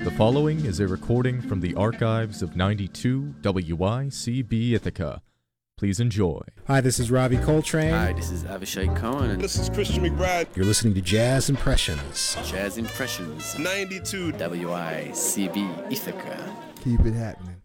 The following is a recording from the archives of 92 WICB Ithaca. Please enjoy. Hi, this is Robbie Coltrane. Hi, this is Avishai Cohen. And this is Christian McBride. You're listening to Jazz Impressions. Jazz Impressions. 92 WICB Ithaca. Keep it happening.